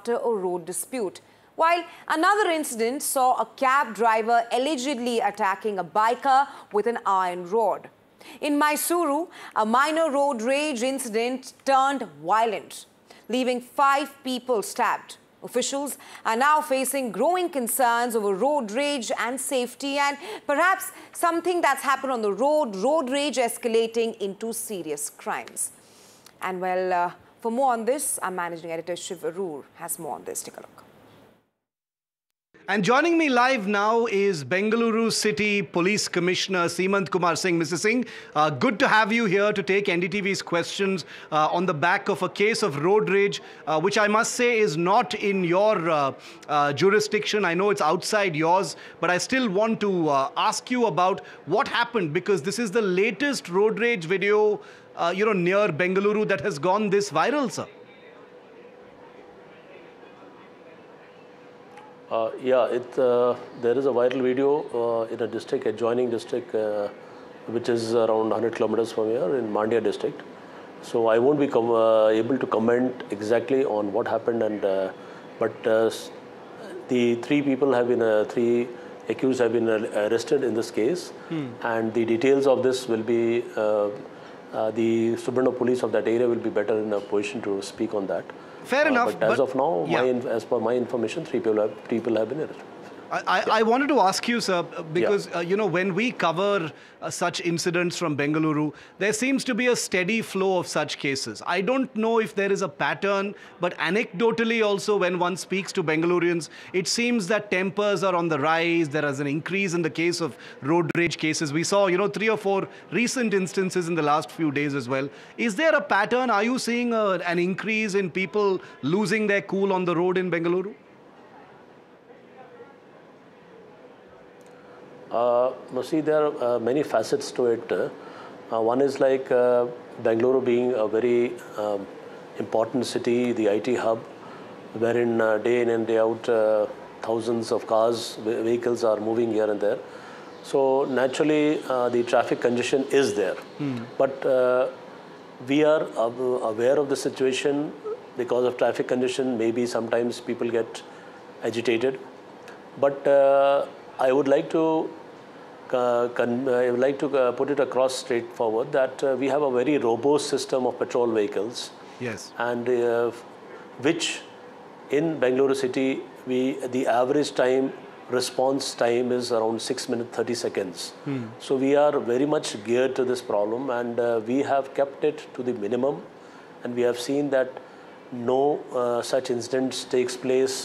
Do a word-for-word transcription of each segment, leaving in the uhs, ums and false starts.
after a road dispute, while another incident saw a cab driver allegedly attacking a biker with an iron rod. In Mysuru, a minor road rage incident turned violent, leaving five people stabbed. Officials are now facing growing concerns over road rage and safety, and perhaps something that's happened on the road, road rage escalating into serious crimes. And well, uh, for more on this, our managing editor Shiv Arur has more on this. Take a look. And joining me live now is Bengaluru City Police Commissioner Seemant Kumar Singh. Mister Singh, uh, good to have you here to take N D T V's questions uh, on the back of a case of road rage, uh, which I must say is not in your uh, uh, jurisdiction. I know it's outside yours, but I still want to uh, ask you about what happened, because this is the latest road rage video, uh, you know, near Bengaluru that has gone this viral, sir. Uh, yeah, it, uh, there is a viral video uh, in a district, adjoining district, uh, which is around one hundred kilometers from here in Mandya district. So I won't be com uh, able to comment exactly on what happened, and uh, but uh, the three people have been, uh, three accused have been arrested in this case, hmm. and the details of this will be, uh, uh, the Subarna police of that area will be better in a position to speak on that. Fair uh, enough. But as but, of now, yeah. my, as per my information, three people have, people have been arrested. I, I, yeah. I wanted to ask you, sir, because, yeah. uh, you know, when we cover uh, such incidents from Bengaluru, there seems to be a steady flow of such cases. I don't know if there is a pattern, but anecdotally also, when one speaks to Bengalurians, it seems that tempers are on the rise. There is an increase in the case of road rage cases. We saw, you know, three or four recent instances in the last few days as well. Is there a pattern? Are you seeing a, an increase in people losing their cool on the road in Bengaluru? Uh, see, there are uh, many facets to it. Uh, one is like uh, Bengaluru being a very um, important city, the I T hub, wherein uh, day in and day out uh, thousands of cars, vehicles are moving here and there. So naturally, uh, the traffic congestion is there. Hmm. But uh, we are aware of the situation. Because of traffic congestion, maybe sometimes people get agitated. But uh, I would like to Uh, I would like to uh, put it across straightforward that uh, we have a very robust system of patrol vehicles. Yes. And uh, which in Bengaluru city, we the average time, response time is around six minutes, thirty seconds. Hmm. So we are very much geared to this problem, and uh, we have kept it to the minimum. And we have seen that no uh, such incidents takes place.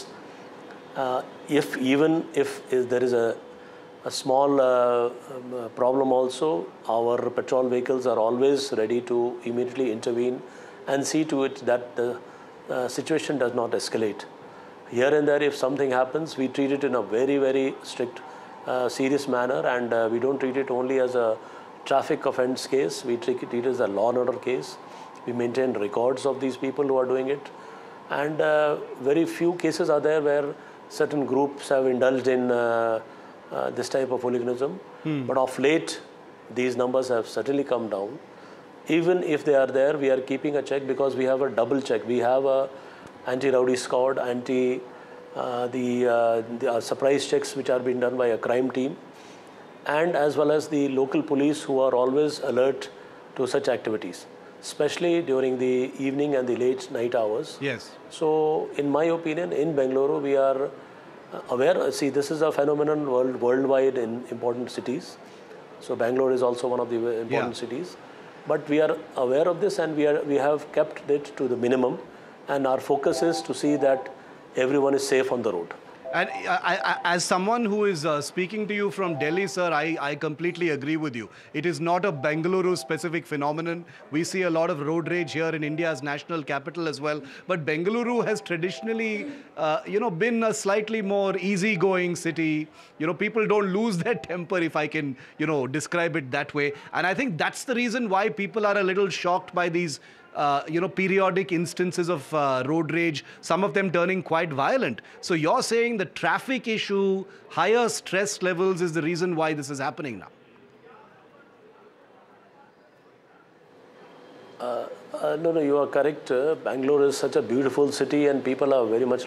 Uh, if even if, if there is a A small uh, um, problem also, our patrol vehicles are always ready to immediately intervene and see to it that the uh, situation does not escalate. Here and there, if something happens, we treat it in a very, very strict, uh, serious manner, and uh, we don't treat it only as a traffic offense case. We treat it as a law and order case. We maintain records of these people who are doing it, and uh, very few cases are there where certain groups have indulged in uh, Uh, this type of hooliganism. Hmm. But of late, these numbers have certainly come down. Even if they are there, we are keeping a check, because we have a double check. We have a anti-rowdy squad, anti uh, the, uh, the uh, surprise checks which are being done by a crime team, and as well as the local police who are always alert to such activities, especially during the evening and the late night hours. Yes. So, in my opinion, in Bengaluru, we are aware. See, this is a phenomenon world, worldwide in important cities. So Bangalore is also one of the important yeah. cities. But we are aware of this, and we are we have kept it to the minimum. And our focus is to see that everyone is safe on the road. And I, I, as someone who is uh, speaking to you from Delhi, sir, I, I completely agree with you. It is not a Bengaluru-specific phenomenon. We see a lot of road rage here in India's national capital as well. But Bengaluru has traditionally, uh, you know, been a slightly more easygoing city. You know, people don't lose their temper, if I can, you know, describe it that way. And I think that's the reason why people are a little shocked by these Uh, you know, periodic instances of uh, road rage, some of them turning quite violent. So you're saying the traffic issue, higher stress levels is the reason why this is happening now? Uh, uh, no, no, you are correct. Uh, Bangalore is such a beautiful city, and people are very much